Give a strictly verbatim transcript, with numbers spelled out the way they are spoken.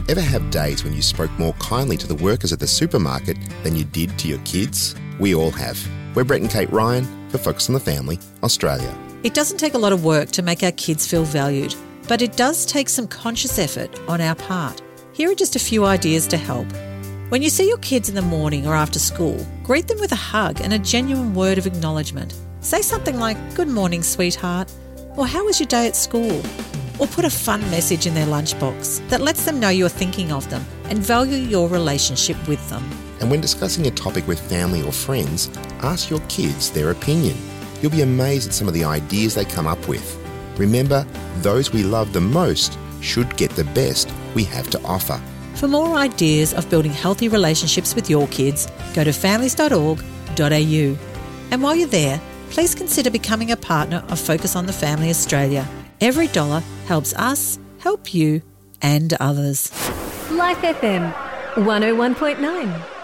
Ever have days when you spoke more kindly to the workers at the supermarket than you did to your kids? We all have. We're Brett and Kate Ryan for Focus on the Family, Australia. It doesn't take a lot of work to make our kids feel valued, but it does take some conscious effort on our part. Here are just a few ideas to help. When you see your kids in the morning or after school, greet them with a hug and a genuine word of acknowledgement. Say something like, "Good morning, sweetheart," or "How was your day at school?" Or put a fun message in their lunchbox that lets them know you're thinking of them and value your relationship with them. And when discussing a topic with family or friends, ask your kids their opinion. You'll be amazed at some of the ideas they come up with. Remember, those we love the most should get the best we have to offer. For more ideas of building healthy relationships with your kids, go to families dot org dot a u. And while you're there, please consider becoming a partner of Focus on the Family Australia. Every dollar helps us, help you, and others. Life F M, one oh one point nine.